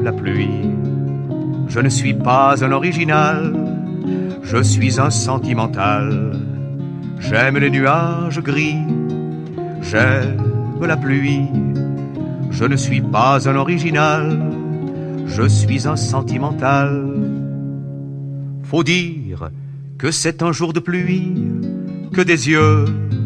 la pluie. Je ne suis pas un original, je suis un sentimental. J'aime les nuages gris, j'aime la pluie. Je ne suis pas un original, je suis un sentimental. Faut dire que c'est un jour de pluie, que des yeux